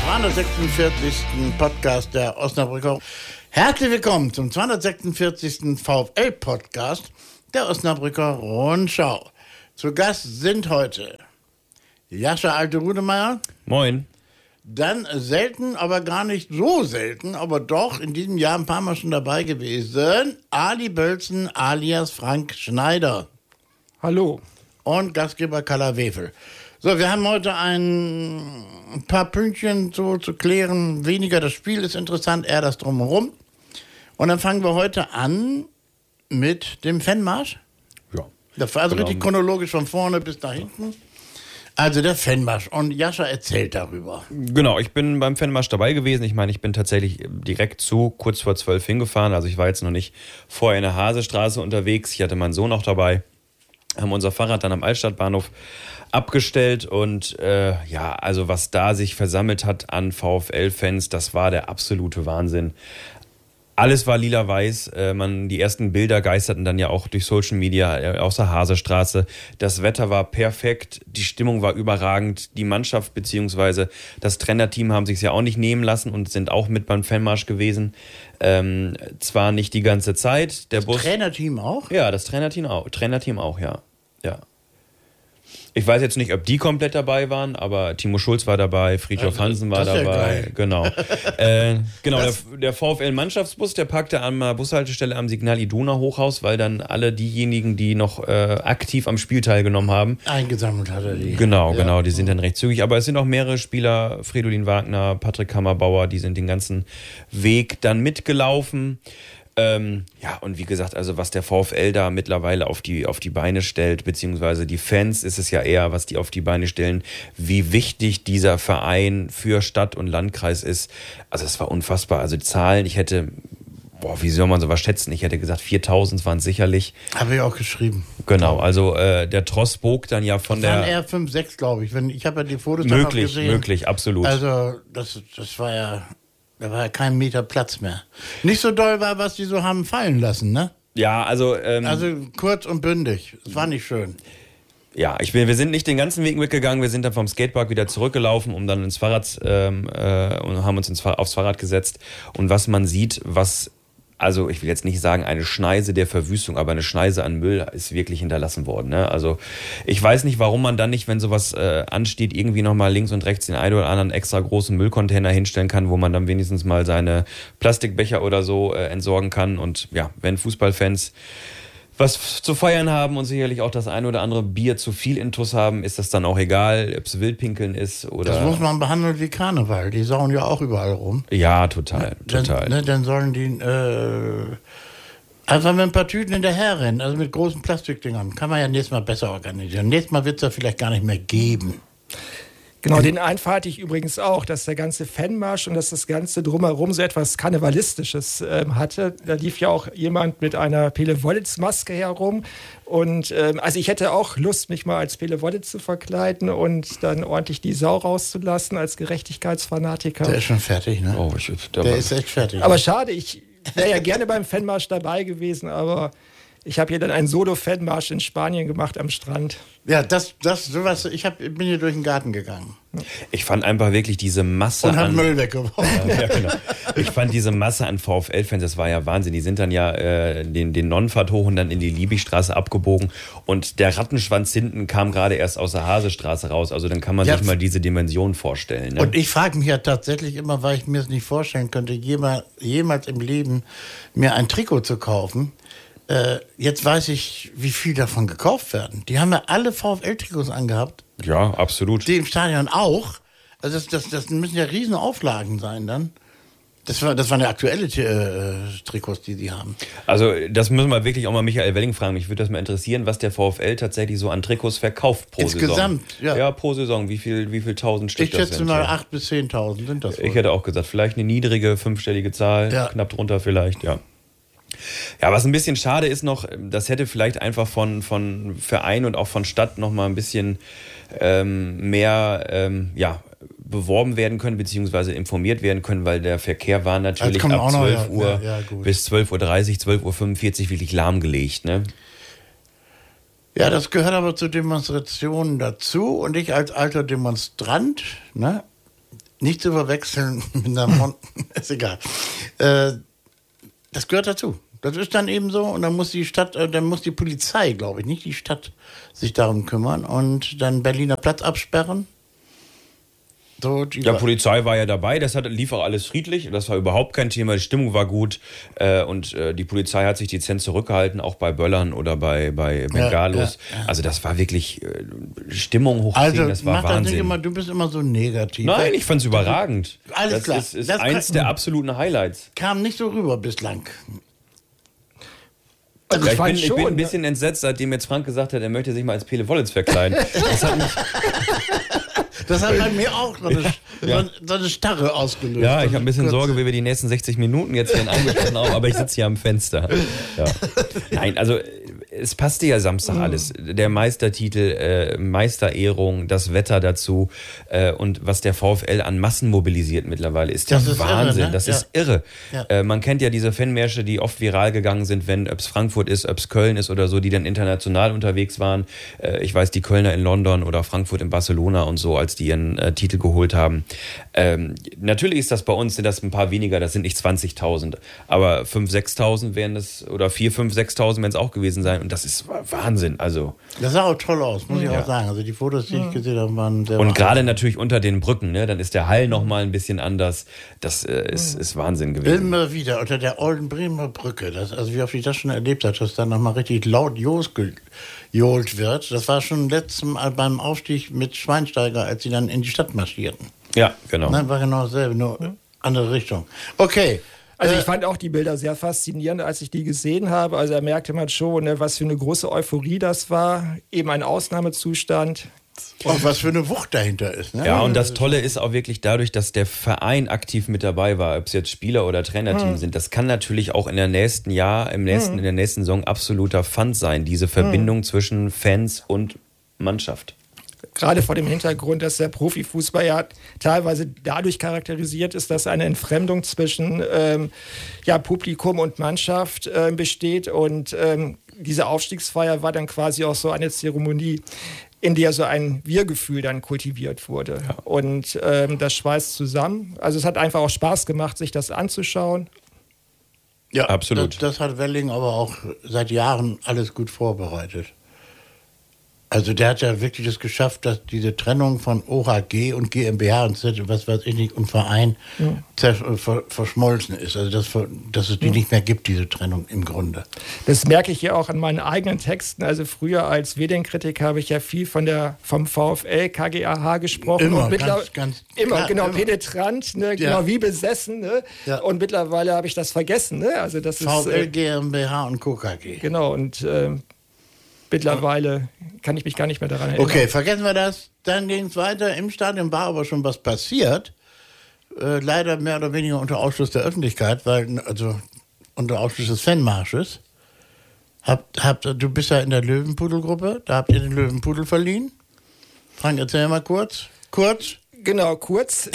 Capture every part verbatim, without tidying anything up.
zweihundertsechsundvierzigsten Podcast der Osnabrücker. Herzlich willkommen zum zweihundertsechsundvierzigsten VfL-Podcast der Osnabrücker Rundschau. Zu Gast sind heute Jascha Alte-Rudemeyer. Moin. Dann selten, aber gar nicht so selten, aber doch in diesem Jahr ein paar Mal schon dabei gewesen, Ali Bölzen alias Frank Schneider. Hallo. Und Gastgeber Kalla Wefel. So, wir haben heute ein paar Pünktchen so zu klären. Weniger das Spiel ist interessant, eher das Drumherum. Und dann fangen wir heute an mit dem Fanmarsch. Ja. Das war also genau. richtig chronologisch von vorne bis nach hinten. Also der Fanmarsch. Und Jascha erzählt darüber. Genau, ich bin beim Fanmarsch dabei gewesen. Ich meine, ich bin tatsächlich direkt zu kurz vor zwölf hingefahren. Also ich war jetzt noch nicht vorher in der Hasestraße unterwegs. Ich hatte meinen Sohn noch dabei. Haben unser Fahrrad dann am Altstadtbahnhof abgestellt und äh, ja, also was da sich versammelt hat an VfL-Fans, das war der absolute Wahnsinn. Alles war lila-weiß, äh, man, die ersten Bilder geisterten dann ja auch durch Social Media äh, aus der Hasestraße. Das Wetter war perfekt, die Stimmung war überragend, die Mannschaft bzw. das Trainerteam haben sich ja auch nicht nehmen lassen und sind auch mit beim Fanmarsch gewesen. Ähm, zwar nicht die ganze Zeit. Der das Bus, Trainerteam auch? Ja, das Trainerteam auch, Trainerteam auch, ja. ja. Ich weiß jetzt nicht, ob die komplett dabei waren, aber Timo Schulz war dabei, Friedhof also, Hansen war das ist ja dabei. geil. Genau. äh, genau, der, der VfL-Mannschaftsbus, der parkte an der Bushaltestelle am Signal Iduna Hochhaus, weil dann alle diejenigen, die noch äh, aktiv am Spiel teilgenommen haben, eingesammelt hat er die. Genau, ja. genau, die sind dann recht zügig. Aber es sind auch mehrere Spieler, Fridolin Wagner, Patrick Kammerbauer, die sind den ganzen Weg dann mitgelaufen. Ähm, ja, und wie gesagt, also was der VfL da mittlerweile auf die, auf die Beine stellt, beziehungsweise die Fans ist es ja eher, was die auf die Beine stellen, wie wichtig dieser Verein für Stadt und Landkreis ist. Also es war unfassbar. Also Zahlen, ich hätte, boah, wie soll man sowas schätzen? Ich hätte gesagt, viertausend waren es sicherlich. Habe ich auch geschrieben. Genau, also äh, der Tross bog dann ja von das der... waren eher fünf, sechs, glaube ich. Wenn, ich habe ja die Fotos dann noch Möglich, gesehen. möglich, absolut. Also das, das war ja... Da war ja kein Meter Platz mehr. Nicht so doll war, was die so haben fallen lassen, ne? Ja, also... Ähm, also kurz und bündig. Es war nicht schön. Ja, ich bin, wir sind nicht den ganzen Weg mitgegangen. Wir sind dann vom Skatepark wieder zurückgelaufen, um dann ins Fahrrad ähm, äh, und haben uns ins, aufs Fahrrad gesetzt. Und was man sieht, was... Also ich will jetzt nicht sagen eine Schneise der Verwüstung, aber eine Schneise an Müll ist wirklich hinterlassen worden. Ne? Also ich weiß nicht, warum man dann nicht, wenn sowas äh, ansteht, irgendwie nochmal links und rechts den einen oder anderen extra großen Müllcontainer hinstellen kann, wo man dann wenigstens mal seine Plastikbecher oder so äh, entsorgen kann. Und ja, wenn Fußballfans was zu feiern haben und sicherlich auch das ein oder andere Bier zu viel Intus haben, ist das dann auch egal, ob es Wildpinkeln ist oder... Das muss man behandeln wie Karneval. Die sauen ja auch überall rum. Ja, total, Dann, total. ne, dann sollen die äh, einfach mit ein paar Tüten hinterherrennen, also mit großen Plastikdingern. Kann man ja nächstes Mal besser organisieren. Nächstes Mal wird es ja vielleicht gar nicht mehr geben. Genau, den Einfall hatte ich übrigens auch, dass der ganze Fanmarsch und dass das Ganze drumherum so etwas Karnevalistisches ähm, hatte. Da lief ja auch jemand mit einer Pele Wollitz-Maske herum. Und ähm, also ich hätte auch Lust, mich mal als Pele Wollitz zu verkleiden und dann ordentlich die Sau rauszulassen als Gerechtigkeitsfanatiker. Der ist schon fertig, ne? Oh, ich, der der ist echt fertig. Aber schade, ich wäre ja gerne beim Fanmarsch dabei gewesen, aber... Ich habe hier dann einen Solo-Fanmarsch in Spanien gemacht am Strand. Ja, das, das, sowas, ich hab, bin hier durch den Garten gegangen. Ich fand einfach wirklich diese Masse Und hab an... Müll weggeworfen. Ja, ja, genau. Ich fand diese Masse an VfL-Fans, das war ja Wahnsinn. Die sind dann ja äh, den, den Nonnenpfad hoch und dann in die Liebigstraße abgebogen. Und der Rattenschwanz hinten kam gerade erst aus der Hasestraße raus. Also dann kann man ja, sich mal diese Dimension vorstellen. Ne? Und ich frage mich ja tatsächlich immer, weil ich mir es nicht vorstellen könnte, jemals, jemals im Leben mir ein Trikot zu kaufen. Äh, jetzt weiß ich, wie viel davon gekauft werden. Die haben ja alle VfL-Trikots angehabt. Ja, absolut. Die im Stadion auch. Also das, das, das müssen ja riesen Auflagen sein dann. Das, war, das waren ja aktuelle äh, Trikots, die die haben. Also das müssen wir wirklich auch mal Michael Welling fragen. Mich würde das mal interessieren, was der VfL tatsächlich so an Trikots verkauft pro Saison. Insgesamt, ja. Ja, pro Saison. Wie viel, wie viel tausend Stück ich das sind. schätze mal acht bis zehntausend sind das wohl. Ich hätte auch gesagt, vielleicht eine niedrige, fünfstellige Zahl. Ja. Knapp drunter vielleicht, ja. Ja, was ein bisschen schade ist noch, das hätte vielleicht einfach von, von Verein und auch von Stadt noch mal ein bisschen ähm, mehr ähm, ja, beworben werden können, beziehungsweise informiert werden können, weil der Verkehr war natürlich ab zwölf Uhr ja, ja, bis zwölf Uhr dreißig, zwölf Uhr fünfundvierzig wirklich lahmgelegt, ne? Ja, das gehört aber zu Demonstrationen dazu und ich als alter Demonstrant, ne? Nicht zu verwechseln mit einer Mon ist egal. Äh, das gehört dazu. Das ist dann eben so und dann muss die Stadt, äh, dann muss die Polizei, glaube ich, nicht die Stadt sich darum kümmern und dann Berliner Platz absperren. So, die ja, Polizei war ja dabei, das hat, lief auch alles friedlich, das war überhaupt kein Thema, die Stimmung war gut äh, und äh, die Polizei hat sich dezent zurückgehalten, auch bei Böllern oder bei, bei Bengalos. Ja, ja, ja. Also das war wirklich äh, Stimmung hochziehen, also, das war mach Wahnsinn. Das nicht immer, du bist immer so negativ. Nein, ich fand's überragend. Alles das klar. ist, ist das eins kann, der absoluten Highlights. Kam nicht so rüber bislang. Also ja, ich, ich, bin, schon, ich bin ein bisschen entsetzt, seitdem jetzt Frank gesagt hat, er möchte sich mal als Pele Wollitz verkleiden. Das hat mich... Das hat bei mir auch so eine, ja. so eine Starre ausgelöst. Ja, ich habe ein bisschen Sorge, wie wir die nächsten sechzig Minuten jetzt hier eingesprochen haben, aber ich sitze hier am Fenster. Ja. Nein, also es passte ja Samstag alles. Der Meistertitel, äh, Meisterehrung, das Wetter dazu äh, und was der VfL an Massen mobilisiert mittlerweile, ist das ja Wahnsinn. Irre, ne? Das ja. ist irre. Ja. Äh, man kennt ja diese Fanmärsche, die oft viral gegangen sind, wenn ob es Frankfurt ist, ob es Köln ist oder so, die dann international unterwegs waren. Äh, ich weiß, die Kölner in London oder Frankfurt in Barcelona und so, als die ihren äh, Titel geholt haben. Ähm, natürlich ist das bei uns, sind das ein paar weniger, das sind nicht zwanzigtausend, aber fünftausend, sechstausend wären das, oder vier, fünf, sechstausend werden es auch gewesen sein. Und das ist Wahnsinn. Also, das sah auch toll aus, muss ich ja. auch sagen. Also die Fotos, die ich gesehen habe, waren sehr Und gerade natürlich unter den Brücken, ne? Dann ist der Hall nochmal ein bisschen anders. Das äh, ist, ist Wahnsinn gewesen. Immer wieder unter der alten Bremer Brücke. Das, also wie oft ich das schon erlebt habe, dass dann nochmal richtig laut gejohlt wird. Das war schon letztes Mal beim Aufstieg mit Schweinsteiger, als sie dann in die Stadt marschierten. Ja, genau. Nein, war genau dasselbe, nur ja. andere Richtung. Okay. Also ich fand auch die Bilder sehr faszinierend, als ich die gesehen habe. Also da merkte man schon, ne, was für eine große Euphorie das war. Eben ein Ausnahmezustand. Und was für eine Wucht dahinter ist. Ne? Ja, und das Tolle ist auch wirklich dadurch, dass der Verein aktiv mit dabei war, ob es jetzt Spieler oder Trainerteam hm. sind. Das kann natürlich auch in der nächsten Jahr, im nächsten, hm. in der nächsten Saison absoluter Fund sein. Diese Verbindung hm. zwischen Fans und Mannschaft. Gerade vor dem Hintergrund, dass der Profifußball ja teilweise dadurch charakterisiert ist, dass eine Entfremdung zwischen ähm, ja, Publikum und Mannschaft äh, besteht. Und ähm, diese Aufstiegsfeier war dann quasi auch so eine Zeremonie, in der so ein Wir-Gefühl dann kultiviert wurde. Ja. Und ähm, das schweißt zusammen. Also es hat einfach auch Spaß gemacht, sich das anzuschauen. Ja, absolut. Das, das hat Welling aber auch seit Jahren alles gut vorbereitet. Also der hat ja wirklich das geschafft, dass diese Trennung von O H G und GmbH und Z, was weiß ich nicht, und Verein ja. zersch- ver- verschmolzen ist. Also dass, dass es die ja. nicht mehr gibt, diese Trennung im Grunde. Das merke ich ja auch an meinen eigenen Texten. Also früher als Medienkritiker habe ich ja viel von der, vom VfL, K G A H gesprochen. Immer, und ganz, ganz immer, klar, genau, immer. penetrant, ne, Ja. genau wie besessen. Ne? Ja. Und mittlerweile habe ich das vergessen. Ne? Also das VfL, ist, äh, GmbH und Co K G. Genau, und äh, mittlerweile kann ich mich gar nicht mehr daran erinnern. Okay, vergessen wir das. Dann ging es weiter. Im Stadion war aber schon was passiert. Äh, leider mehr oder weniger unter Ausschluss der Öffentlichkeit, weil, also unter Ausschluss des Fanmarsches. Habt, habt, du bist ja in der Löwenpudel-Gruppe, da habt ihr den Löwenpudel verliehen. Frank, erzähl mal kurz. Kurz. Genau, kurz.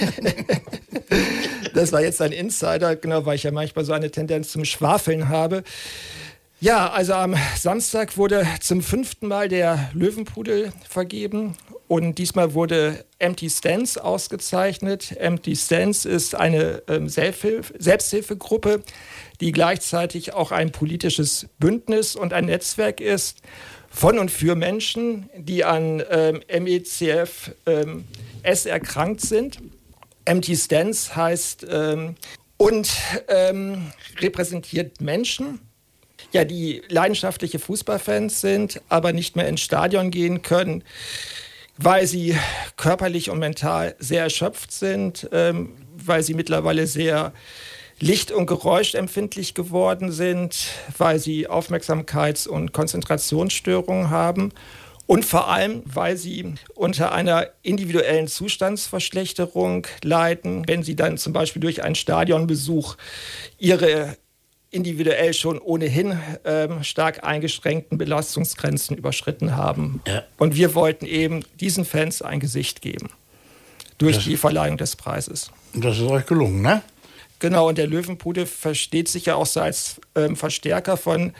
Das war jetzt ein Insider, genau, weil ich ja manchmal so eine Tendenz zum Schwafeln habe. Ja, also am Samstag wurde zum fünften Mal der Löwenpudel vergeben und diesmal wurde Empty Stance ausgezeichnet. Empty Stance ist eine ähm, Selbsthilfe, Selbsthilfegruppe, die gleichzeitig auch ein politisches Bündnis und ein Netzwerk ist von und für Menschen, die an ähm, M E C F ähm, S erkrankt sind. Empty Stance heißt ähm, und ähm, repräsentiert Menschen, ja, die leidenschaftliche Fußballfans sind, aber nicht mehr ins Stadion gehen können, weil sie körperlich und mental sehr erschöpft sind, ähm, weil sie mittlerweile sehr licht- und geräuschempfindlich geworden sind, weil sie Aufmerksamkeits- und Konzentrationsstörungen haben und vor allem, weil sie unter einer individuellen Zustandsverschlechterung leiden, wenn sie dann zum Beispiel durch einen Stadionbesuch ihre individuell schon ohnehin ähm, stark eingeschränkten Belastungsgrenzen überschritten haben. Ja. Und wir wollten eben diesen Fans ein Gesicht geben durch das, die Verleihung des Preises. Das ist euch gelungen, ne? Genau, und der Löwenpudel versteht sich ja auch so als ähm, Verstärker von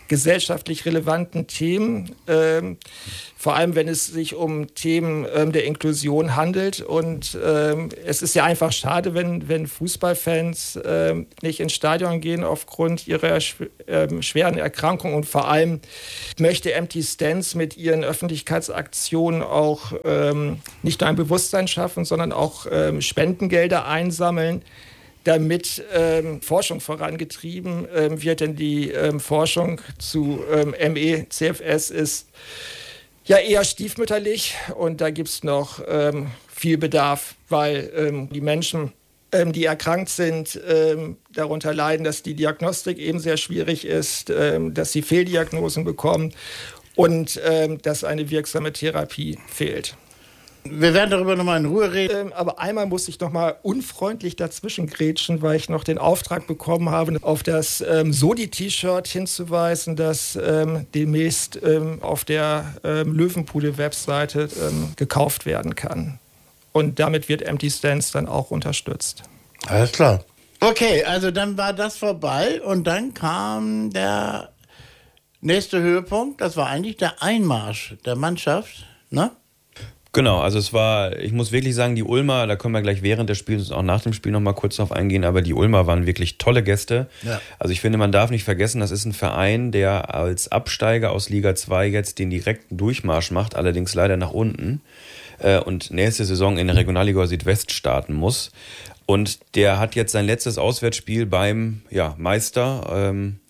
gesellschaftlich relevanten Themen, ähm, vor allem wenn es sich um Themen ähm, der Inklusion handelt. Und ähm, es ist ja einfach schade, wenn, wenn Fußballfans ähm, nicht ins Stadion gehen aufgrund ihrer schw- ähm, schweren Erkrankung. Und vor allem möchte Empty Stands mit ihren Öffentlichkeitsaktionen auch ähm, nicht nur ein Bewusstsein schaffen, sondern auch ähm, Spendengelder einsammeln, damit ähm, Forschung vorangetrieben ähm, wird. Denn die ähm, Forschung zu ähm, M E, C F S ist ja eher stiefmütterlich und da gibt es noch ähm, viel Bedarf, weil ähm, die Menschen, ähm, die erkrankt sind, ähm, darunter leiden, dass die Diagnostik eben sehr schwierig ist, ähm, dass sie Fehldiagnosen bekommen und ähm, dass eine wirksame Therapie fehlt. Wir werden darüber nochmal in Ruhe reden. Ähm, aber einmal muss ich nochmal unfreundlich dazwischen grätschen, weil ich noch den Auftrag bekommen habe, auf das ähm, Sodi-T-Shirt hinzuweisen, das ähm, demnächst ähm, auf der ähm, Löwenpude-Webseite ähm, gekauft werden kann. Und damit wird Empty Stands dann auch unterstützt. Alles klar. Okay, also dann war das vorbei und dann kam der nächste Höhepunkt. Das war eigentlich der Einmarsch der Mannschaft, ne? Genau, also es war, ich muss wirklich sagen, die Ulmer, da können wir gleich während des Spiels und auch nach dem Spiel nochmal kurz drauf eingehen, aber die Ulmer waren wirklich tolle Gäste. Ja. Also ich finde, man darf nicht vergessen, das ist ein Verein, der als Absteiger aus Liga zwei jetzt den direkten Durchmarsch macht, allerdings leider nach unten äh, und nächste Saison in der Regionalliga Südwest starten muss. Und der hat jetzt sein letztes Auswärtsspiel beim ja, Meister. Ähm,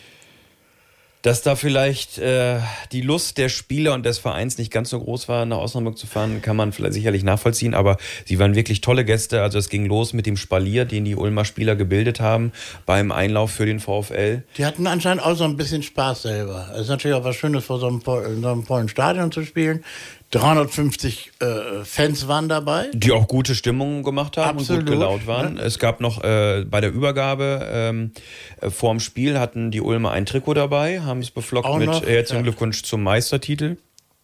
Dass da vielleicht äh, die Lust der Spieler und des Vereins nicht ganz so groß war, nach Osnabrück zu fahren, kann man vielleicht sicherlich nachvollziehen. Aber sie waren wirklich tolle Gäste. Also es ging los mit dem Spalier, den die Ulmer Spieler gebildet haben beim Einlauf für den VfL. Die hatten anscheinend auch so ein bisschen Spaß selber. Es ist natürlich auch was Schönes, vor so einem, in so einem vollen Stadion zu spielen. dreihundertfünfzig äh, Fans waren dabei. Die auch gute Stimmung gemacht haben. Absolut, und gut gelaunt waren. Ja. Es gab noch äh, bei der Übergabe ähm, äh, vorm Spiel hatten die Ulmer ein Trikot dabei, haben es beflockt auch mit noch, herzlichen ja. Glückwunsch zum Meistertitel.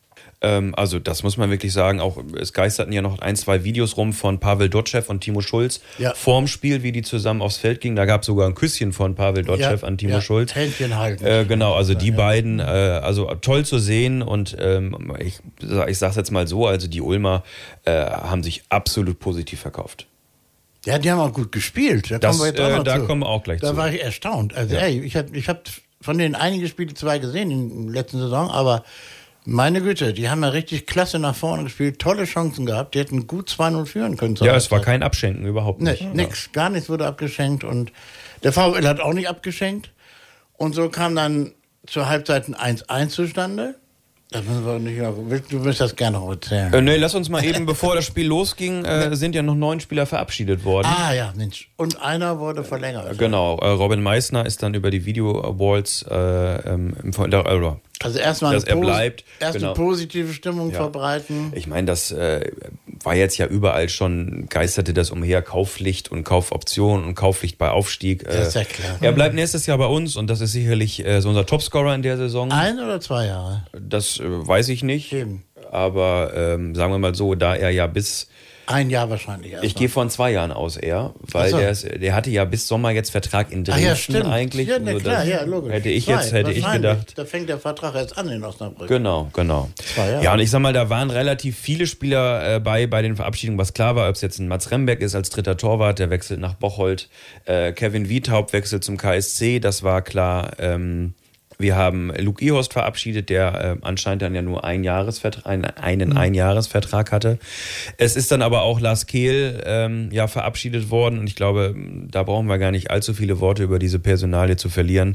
Ähm, also das muss man wirklich sagen. Auch es geisterten ja noch ein, zwei Videos rum von Pavel Dotschew und Timo Schulz ja. vorm Spiel, wie die zusammen aufs Feld gingen. Da gab es sogar ein Küsschen von Pavel Dotschew ja, an Timo ja, Schulz. Händchen halten. Äh, genau, also die ja. beiden, äh, also toll zu sehen und ähm, ich, ich sag's jetzt mal so, also die Ulmer äh, haben sich absolut positiv verkauft. Ja, die haben auch gut gespielt. Da, das, kommen, wir jetzt auch äh, noch da zu. kommen wir auch gleich da zu. Da war ich erstaunt. Also ja. ey, ich habe ich hab von denen einige Spiele zwei gesehen in der letzten Saison, aber meine Güte, die haben ja richtig klasse nach vorne gespielt, tolle Chancen gehabt, die hätten gut zwei null führen können. Ja, es war kein Abschenken, überhaupt nicht. Nee, nix, ja. gar nichts wurde abgeschenkt und der VfL hat auch nicht abgeschenkt. Und so kam dann zur Halbzeit ein eins eins zustande. Das müssen wir nicht noch, du willst das gerne noch erzählen. Äh, nee, lass uns mal eben, bevor das Spiel losging, äh, sind ja noch neun Spieler verabschiedet worden. Ah ja, Mensch. Und einer wurde verlängert. Genau, äh, Robin Meissner ist dann über die Video Awards äh, ähm, äh, also erstmal dass er Pos- bleibt. Erste genau. positive Stimmung ja. verbreiten. Ich meine, das äh, war jetzt ja überall schon, geisterte das umher, Kaufpflicht und Kaufoption und Kaufpflicht bei Aufstieg. Äh, das ist ja klar. Er bleibt nächstes Jahr bei uns und das ist sicherlich äh, so unser Topscorer in der Saison. Ein oder zwei Jahre? Das äh, weiß ich nicht. Eben. Aber ähm, sagen wir mal so, da er ja bis... Ein Jahr wahrscheinlich. Ich gehe von zwei Jahren aus eher, weil so. der, ist, der hatte ja bis Sommer jetzt Vertrag in Dresden. Ah, ja, stimmt. Eigentlich. Ja, ne, klar, ja, logisch. Hätte ich zwei, jetzt hätte ich gedacht. Da fängt der Vertrag jetzt an in Osnabrück. Genau, genau. Zwei Jahre. Ja, und ich sag mal, da waren relativ viele Spieler äh, bei bei den Verabschiedungen, was klar war, ob es jetzt ein Mats Rembeck ist als dritter Torwart, der wechselt nach Bocholt. Äh, Kevin Wiethaupt wechselt zum K S C, das war klar. Ähm, Wir haben Luke Ihorst verabschiedet, der äh, anscheinend dann ja nur ein Jahresvertrag, einen, einen mhm. Einjahresvertrag hatte. Es ist dann aber auch Lars Kehl ähm, ja, verabschiedet worden und ich glaube, da brauchen wir gar nicht allzu viele Worte über diese Personalie zu verlieren.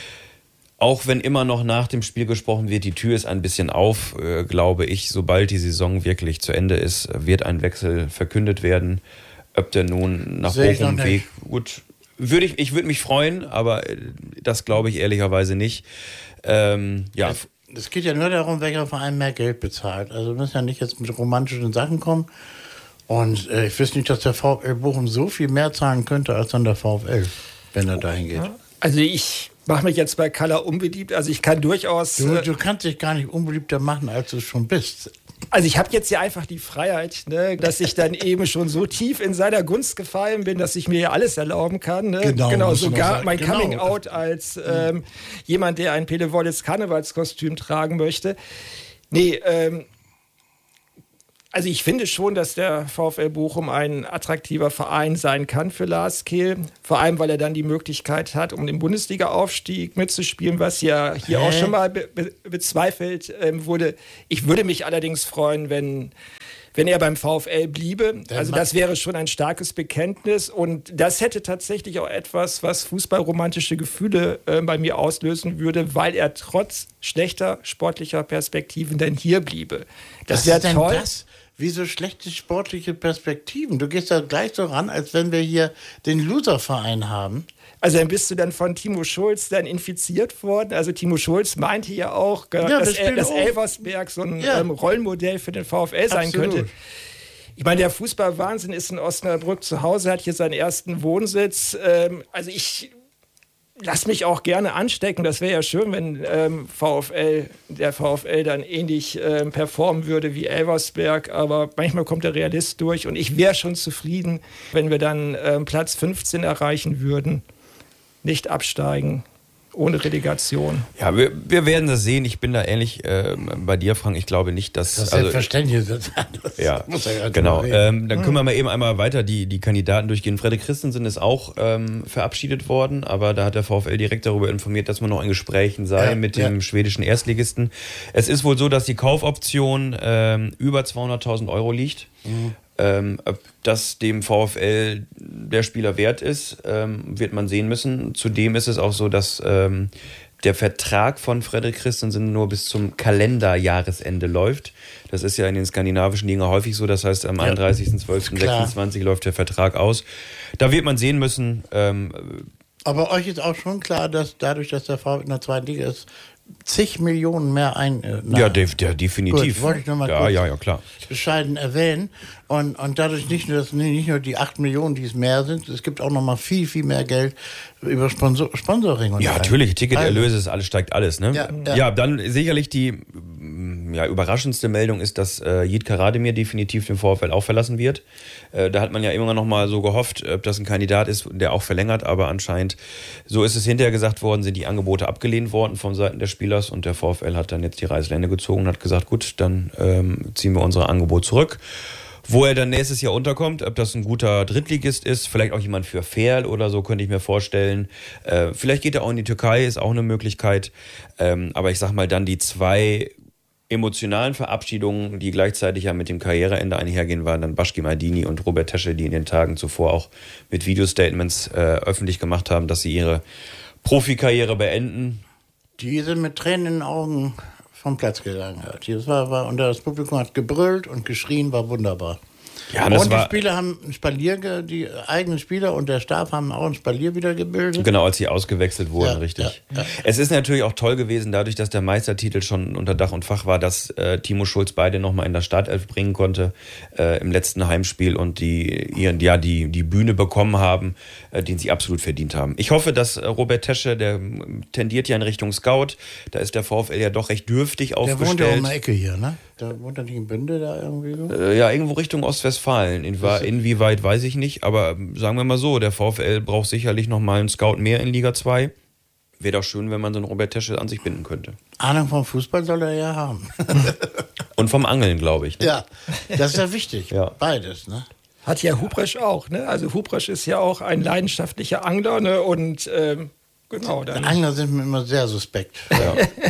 Auch wenn immer noch nach dem Spiel gesprochen wird, die Tür ist ein bisschen auf, äh, glaube ich, sobald die Saison wirklich zu Ende ist, wird ein Wechsel verkündet werden. Ob der nun nach Bochum Weg, gut... Würde ich, ich würde mich freuen, aber das glaube ich ehrlicherweise nicht. Ähm, ja. Es geht ja nur darum, welcher Verein mehr Geld bezahlt. Also wir müssen ja nicht jetzt mit romantischen Sachen kommen. Und äh, ich wüsste nicht, dass der VfL Bochum so viel mehr zahlen könnte als dann der VfL, wenn er dahin geht. Also ich mache mich jetzt bei Kalla unbeliebt. Also ich kann durchaus... Du, du kannst dich gar nicht unbeliebter machen, als du schon bist. Also ich habe jetzt ja einfach die Freiheit, ne, dass ich dann eben schon so tief in seiner Gunst gefallen bin, dass ich mir ja alles erlauben kann. Ne? Genau, genau musst du noch sogar sagen. mein Genau. Coming Out als ähm, jemand, der ein Pele Wollitz Karnevalskostüm tragen möchte. Nee, ähm, also ich finde schon, dass der VfL Bochum ein attraktiver Verein sein kann für Lars Kehl. Vor allem, weil er dann die Möglichkeit hat, um den Bundesliga-Aufstieg mitzuspielen, was ja hier Hä? auch schon mal be be bezweifelt ähm, wurde. Ich würde mich allerdings freuen, wenn, wenn er beim VfL bliebe. Also das wäre schon ein starkes Bekenntnis. Und das hätte tatsächlich auch etwas, was fußballromantische Gefühle äh, bei mir auslösen würde, weil er trotz schlechter sportlicher Perspektiven denn hier bliebe. Das Was wäre ist denn toll. das? Wieso schlechte sportliche Perspektiven? Du gehst da gleich so ran, als wenn wir hier den Loser-Verein haben. Also dann bist du dann von Timo Schulz dann infiziert worden. Also Timo Schulz meinte ja auch, Ja, dass, wir spielen dass auch. Elversberg so ein Ja. ähm, Rollenmodell für den VfL sein Absolut. könnte. Ich meine, der Fußballwahnsinn ist in Osnabrück zu Hause, hat hier seinen ersten Wohnsitz. Ähm, also ich lass mich auch gerne anstecken. Das wäre ja schön, wenn ähm, VfL, der VfL dann ähnlich ähm, performen würde wie Elversberg. Aber manchmal kommt der Realist durch. Und ich wäre schon zufrieden, wenn wir dann ähm, Platz fünfzehn erreichen würden. Nicht absteigen, ohne Relegation. Ja, wir, wir werden das sehen. Ich bin da ähnlich äh, bei dir, Frank. Ich glaube nicht, dass... Das ist also, selbstverständlich. Das, das ja, muss ja gar nicht genau. drüber reden. Ähm, dann können wir mal eben einmal weiter die, die Kandidaten durchgehen. Frederik Christensen ist auch ähm, verabschiedet worden, aber da hat der VfL direkt darüber informiert, dass man noch in Gesprächen sei Ja, mit dem ja. schwedischen Erstligisten. Es ist wohl so, dass die Kaufoption ähm, über zweihunderttausend Euro liegt. Mhm. Ähm, ob das dem VfL der Spieler wert ist, ähm, wird man sehen müssen. Zudem ist es auch so, dass ähm, der Vertrag von Frederik Christensen nur bis zum Kalenderjahresende läuft. Das ist ja in den skandinavischen Ligen häufig so. Das heißt, am Ja, einunddreißigsten zwölften sechsundzwanzig läuft der Vertrag aus. Da wird man sehen müssen. Ähm, Aber euch ist auch schon klar, dass dadurch, dass der VfL in der zweiten Liga ist, zig Millionen mehr ein... Äh, na, ja, de de definitiv. Gut, wollte ich nur mal ja, kurz ja, ja, klar. bescheiden erwähnen. Und, und dadurch nicht nur, das, nicht nur die acht Millionen, die es mehr sind, es gibt auch noch mal viel, viel mehr Geld über Sponsor Sponsoring. Und Ja, allem. natürlich, Ticketerlöse, ist alles, steigt alles. Ne? Ja, ja. ja, dann sicherlich die mm, ja, überraschendste Meldung ist, dass äh, Yiğit Karademir definitiv den VfL auch verlassen wird. Äh, da hat man ja immer noch mal so gehofft, ob das ein Kandidat ist, der auch verlängert, aber anscheinend, so ist es hinterher gesagt worden, sind die Angebote abgelehnt worden von Seiten des Spielers und der VfL hat dann jetzt die Reißleine gezogen und hat gesagt, gut, dann ähm, ziehen wir unser Angebot zurück. Wo er dann nächstes Jahr unterkommt, ob das ein guter Drittligist ist, vielleicht auch jemand für Ferl oder so, könnte ich mir vorstellen. Äh, vielleicht geht er auch in die Türkei, ist auch eine Möglichkeit. Ähm, aber ich sag mal, dann die zwei emotionalen Verabschiedungen, die gleichzeitig ja mit dem Karriereende einhergehen, waren dann Başki Mardini und Robert Tesche, die in den Tagen zuvor auch mit Videostatements äh, öffentlich gemacht haben, dass sie ihre Profikarriere beenden. Die sind mit Tränen in den Augen vom Platz gegangen. Das war, war, und das Publikum hat gebrüllt und geschrien, war wunderbar. Ja, und das die war, Spieler haben ein Spalier, ge- die eigenen Spieler und der Stab haben auch ein Spalier wieder gebildet. Genau, als sie ausgewechselt wurden, Ja, richtig. ja, ja. Es ist natürlich auch toll gewesen, dadurch, dass der Meistertitel schon unter Dach und Fach war, dass äh, Timo Schulz beide nochmal in der Startelf bringen konnte äh, im letzten Heimspiel und die ihren, ja, die, die Bühne bekommen haben, äh, den sie absolut verdient haben. Ich hoffe, dass äh, Robert Tesche, der tendiert ja in Richtung Scout, da ist der VfL ja doch recht dürftig Der wohnt ja aufgestellt. um die Ecke hier, ne? Der wohnt ja nicht in Bünde da irgendwie so. Äh, ja, irgendwo Richtung Ostwestfalen. In, inwieweit weiß ich nicht, aber sagen wir mal so, der VfL braucht sicherlich nochmal einen Scout mehr in Liga zwei. Wäre doch schön, wenn man so einen Robert Tesche an sich binden könnte. Ahnung vom Fußball soll er ja haben. Und vom Angeln, glaube ich. Ne? Ja, das ist ja wichtig. Ja. Beides, ne? Hat ja Hupresch auch, ne? Also Hupresch ist ja auch ein leidenschaftlicher Angler, ne? Und ähm, genau, dann. Angler sind mir immer sehr suspekt. Ja.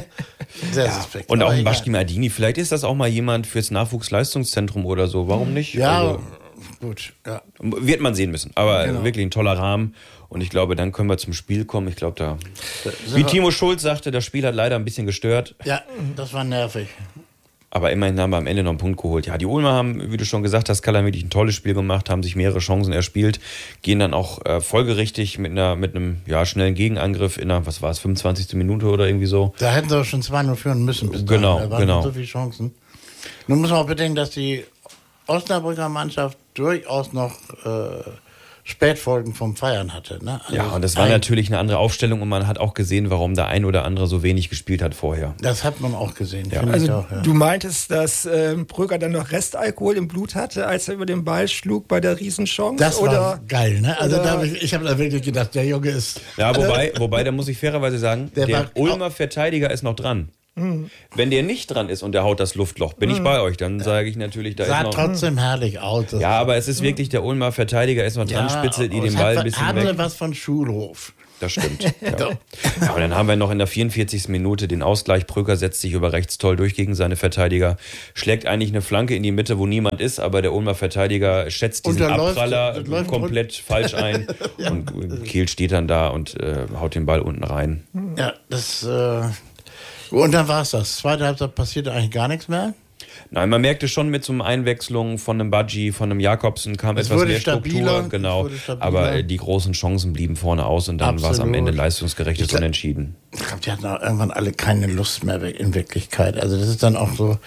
Sehr suspekt. Und auch Aber ein egal. Başki Mardini. Vielleicht ist das auch mal jemand fürs Nachwuchsleistungszentrum oder so. Warum nicht? Ja, Also, gut. Ja. wird man sehen müssen. Aber Genau. wirklich ein toller Rahmen. Und ich glaube, dann können wir zum Spiel kommen. Ich glaube, da. Sind Wie wir- Timo Schulz sagte, das Spiel hat leider ein bisschen gestört. ja, das war nervig. Aber immerhin haben wir am Ende noch einen Punkt geholt. Ja, die Ulmer haben, wie du schon gesagt hast, Kalle wirklich ein tolles Spiel gemacht, haben sich mehrere Chancen erspielt, gehen dann auch äh, folgerichtig mit einer mit einem ja, schnellen Gegenangriff in einer, was war es, fünfundzwanzigsten Minute oder irgendwie so. Da hätten sie auch schon zwei null führen müssen. Bis Genau, dahin. Da waren genau. so viele Chancen. Nun muss man auch bedenken, dass die Osnabrücker Mannschaft durchaus noch äh, Spätfolgen vom Feiern hatte. Ne? Also ja, und das war ein, natürlich eine andere Aufstellung und man hat auch gesehen, warum der ein oder andere so wenig gespielt hat vorher. Das hat man auch gesehen. Ja. Also ich auch, ja. du meintest, dass ähm, Pröger dann noch Restalkohol im Blut hatte, als er über den Ball schlug bei der Riesenchance? Das oder, war geil, ne? Also oder, da hab ich, ich habe da wirklich gedacht, der Junge ist... Ja, wobei, wobei da muss ich fairerweise sagen, Der der, war- Ulmer Verteidiger ist noch dran. Wenn der nicht dran ist und der haut das Luftloch, bin ich bei euch, dann sage ich natürlich, da Sah ist noch... trotzdem herrlich aus. Das- Ja, aber es ist wirklich, der Ulmer Verteidiger ist noch dran, spitzelt die es den Ball hat, ein bisschen hatte weg. was von Schulhof. Das stimmt. Ja. Ja, und dann haben wir noch in der vierundvierzigsten Minute den Ausgleich. Pröger setzt sich über rechts toll durch gegen seine Verteidiger, schlägt eigentlich eine Flanke in die Mitte, wo niemand ist, aber der Ulmer Verteidiger schätzt diesen Und da läuft- Abpraller das läuft komplett falsch ein und Kehl steht dann da und äh, haut den Ball unten rein. Ja, das... Äh, und dann war es das. Zweite Halbzeit passierte eigentlich gar nichts mehr. Nein, man merkte schon mit so einer Einwechslung von einem Badji, von einem Jakobsen kam Es etwas wurde mehr stabiler, Struktur, es genau. wurde stabiler. Aber äh, die großen Chancen blieben vorne aus und dann war es am Absolut. Ende leistungsgerechtes Ich glaub- Unentschieden. Ich glaube, die hatten auch irgendwann alle keine Lust mehr in Wirklichkeit. Also das ist dann auch so...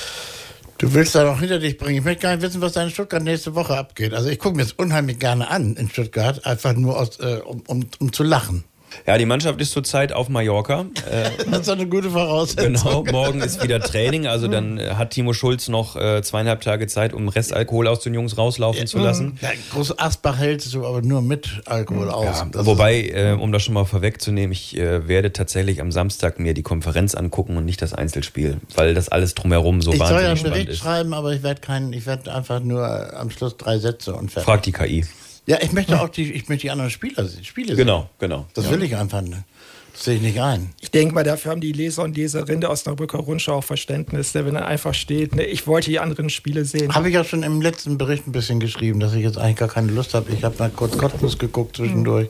Du willst da noch hinter dich bringen. Ich möchte gar nicht wissen, was da in Stuttgart nächste Woche abgeht. Also ich gucke mir das unheimlich gerne an in Stuttgart, einfach nur aus, äh, um, um, um zu lachen. Ja, die Mannschaft ist zurzeit auf Mallorca. Äh, Das ist eine gute Voraussetzung. Genau, morgen ist wieder Training, also dann äh, hat Timo Schulz noch äh, zweieinhalb Tage Zeit, um Restalkohol aus den Jungs rauslaufen zu lassen. Ja, Groß Asbach hält es aber nur mit Alkohol aus. Ja, Das wobei, äh, um das schon mal vorwegzunehmen, ich äh, werde tatsächlich am Samstag mir die Konferenz angucken und nicht das Einzelspiel, weil das alles drumherum so ist, ich soll ja einen wahnsinnig spannend Bericht ist. schreiben, aber ich werde keinen, ich werde einfach nur am Schluss drei Sätze und fertig. Frag die K I. Ja, ich möchte auch die, ich möchte die anderen Spieler, Spiele Genau, sehen. genau. Das Ja. will ich einfach nicht. Das sehe ich nicht ein. Ich denke mal, dafür haben die Leser und Leserinnen der Osnabrücker Rundschau auch Verständnis, der, wenn er einfach steht, ne, ich wollte die anderen Spiele sehen. Habe ich ja schon im letzten Bericht ein bisschen geschrieben, dass ich jetzt eigentlich gar keine Lust habe. Ich habe mal kurz Cottbus geguckt zwischendurch.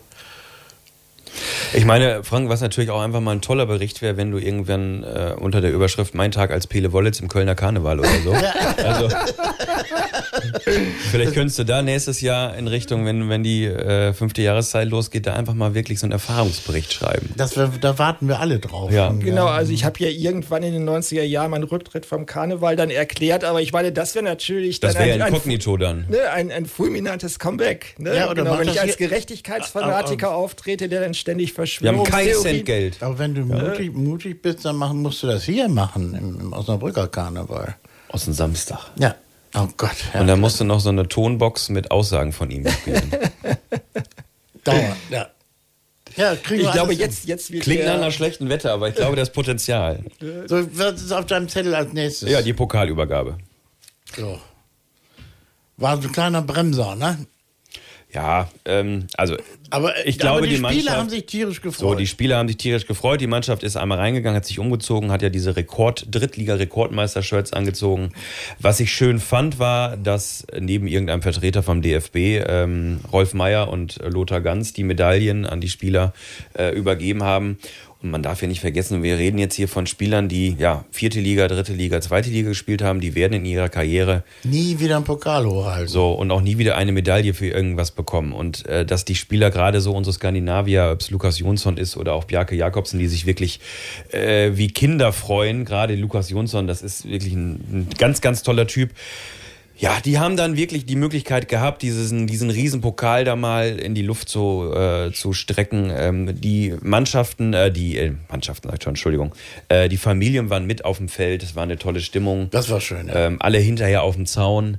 Ich meine, Frank, was natürlich auch einfach mal ein toller Bericht wäre, wenn du irgendwann äh, unter der Überschrift Mein Tag als Pele Wollitz im Kölner Karneval oder so. Also, vielleicht könntest du da nächstes Jahr in Richtung, wenn, wenn die äh, fünfte Jahreszeit losgeht, da einfach mal wirklich so einen Erfahrungsbericht schreiben. Das wir, da warten wir alle drauf. Ja. Und, Genau, also ich habe ja irgendwann in den neunziger Jahren meinen Rücktritt vom Karneval dann erklärt, aber ich meine, das wäre natürlich Das dann wäre ein, ja ein, inkognito dann. ne, ein, ein fulminantes Comeback. Ne? Ja, oder genau, macht wenn das ich als hier- Gerechtigkeitsfanatiker auftrete, der dann ständig Wir haben Verschwörungstheorien... kein Cent Geld. Aber wenn du mutig, mutig bist, dann machen, musst du das hier machen, im, im Osnabrücker Karneval. Aus dem Samstag. Ja. Oh Gott. Ja. Und dann musst du noch so eine Tonbox mit Aussagen von ihm spielen. Dauer, ja. Ja, kriegen wir Ich glaube, alles hin. jetzt, jetzt wird Klingt nach der, einer schlechten Wette, aber ich glaube, das Potenzial. So, was ist auf deinem Zettel als nächstes? Ja, die Pokalübergabe. So. War so ein kleiner Bremser, ne? Ja, ähm, also Aber ich glaube, aber die, die Spieler Mannschaft- haben sich tierisch gefreut. so, die Spieler haben sich tierisch gefreut. Die Mannschaft ist einmal reingegangen, hat sich umgezogen, hat ja diese Rekord, Drittliga-Rekordmeister-Shirts angezogen. Was ich schön fand, war, dass neben irgendeinem Vertreter vom D F B, ähm, Rolf Meyer und Lothar Ganz, die Medaillen an die Spieler äh, übergeben haben. Und man darf ja nicht vergessen, wir reden jetzt hier von Spielern, die ja vierte Liga, dritte Liga, zweite Liga gespielt haben. Die werden in ihrer Karriere Nie wieder einen Pokal hochhalten. so und auch nie wieder eine Medaille für irgendwas bekommen. Und äh, dass die Spieler, gerade so unsere Skandinavier, ob es Lukas Jonsson ist oder auch Bjarke Jakobsen, die sich wirklich äh, wie Kinder freuen, gerade Lukas Jonsson, das ist wirklich ein, ein ganz, ganz toller Typ. Ja, die haben dann wirklich die Möglichkeit gehabt, diesen, diesen riesen Pokal da mal in die Luft zu, äh, zu strecken. Ähm, die Mannschaften, äh, die äh, Mannschaften, sag ich schon, Entschuldigung, äh, die Familien waren mit auf dem Feld, es war eine tolle Stimmung. Das war schön, ja. Ähm, alle hinterher auf dem Zaun.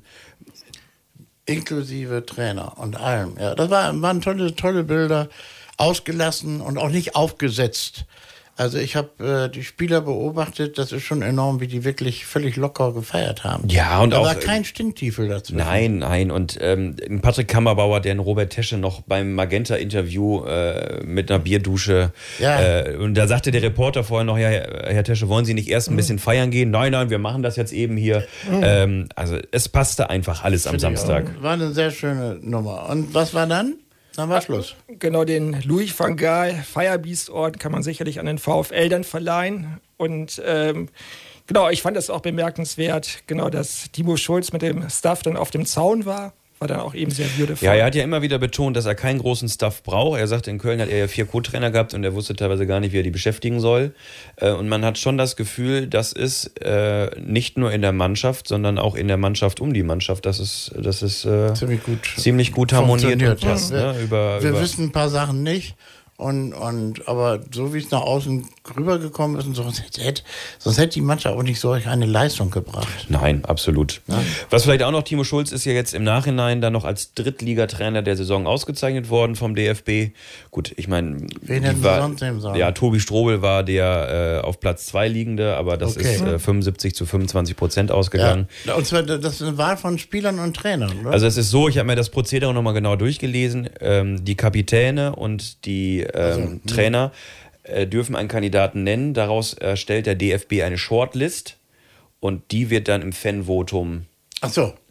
Inklusive Trainer und allem. Ja, das war, waren tolle, tolle Bilder. Ausgelassen und auch nicht aufgesetzt. Also ich habe äh, die Spieler beobachtet, das ist schon enorm, wie die wirklich völlig locker gefeiert haben. Ja, und da auch- war kein Stinktiefel dazwischen. Nein, nein. Und ähm, Patrick Kammerbauer, der in Robert Tesche noch beim Magenta-Interview äh, mit einer Bierdusche, Ja. äh, und da sagte der Reporter vorher noch, ja, Herr Tesche, wollen Sie nicht erst ein bisschen feiern gehen? Nein, nein, wir machen das jetzt eben hier. Ähm, also es passte einfach alles am Finde ich Samstag. auch. War eine sehr schöne Nummer. Und was war dann? Dann war Schluss. Genau, den Louis van Gaal Firebeast-Orden kann man sicherlich an den VfL dann verleihen. Und ähm, genau, ich fand das auch bemerkenswert, genau, dass Timo Schulz mit dem Staff dann auf dem Zaun war. war dann auch eben sehr würdevoll. Ja, er hat ja immer wieder betont, dass er keinen großen Staff braucht. Er sagte, in Köln hat er ja vier Co-Trainer gehabt und er wusste teilweise gar nicht, wie er die beschäftigen soll. Und man hat schon das Gefühl, dass es nicht nur in der Mannschaft, sondern auch in der Mannschaft um die Mannschaft, dass es, dass es ziemlich gut, ziemlich gut harmoniert und passt. Ja. Ne? Über, wir über wissen ein paar Sachen nicht. Und, und, aber so wie es nach außen rübergekommen ist, und so, sonst, hätte, sonst hätte die Mannschaft auch nicht solch eine Leistung gebracht. Nein, absolut. Ja? Was vielleicht auch noch, Timo Schulz ist ja jetzt im Nachhinein dann noch als Drittligatrainer der Saison ausgezeichnet worden vom D F B. Gut, ich meine, wen hätten Sie sonst nehmen sollen? Ja, Tobi Strobel war der äh, auf Platz zwei liegende, aber das okay. ist äh, fünfundsiebzig zu fünfundzwanzig Prozent ausgegangen. Ja. Und zwar, das ist eine Wahl von Spielern und Trainern, oder? Also es ist so, ich habe mir das Prozedere nochmal genau durchgelesen. Ähm, die Kapitäne und die Ähm, also, Trainer äh, dürfen einen Kandidaten nennen. Daraus erstellt der D F B eine Shortlist und die wird dann im Fanvotum Ach so.